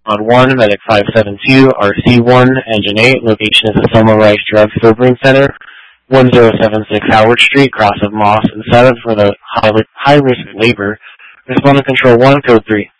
On 1, Medic 572, RC1, Engine 8, location is the Selma Rice Drug Sobering Center, 1076 Howard Street, cross of Moss and 7 for the high-risk labor. Respond to Control 1, Code 3.